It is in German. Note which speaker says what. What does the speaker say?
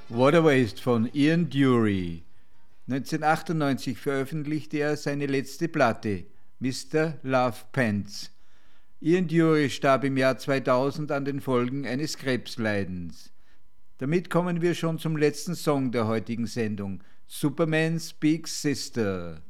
Speaker 1: Water Waste von Ian Dury. 1998 veröffentlichte er seine letzte Platte, Mr. Love Pants. Ian Dury starb im Jahr 2000 an den Folgen eines Krebsleidens. Damit kommen wir schon zum letzten Song der heutigen Sendung, Superman's Big Sister.